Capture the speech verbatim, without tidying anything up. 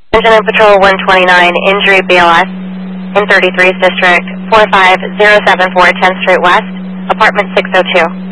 Engine and Patrol one twenty-nine, injury B L S in thirty-three's District, four five zero seven four tenth Street West, apartment six oh two.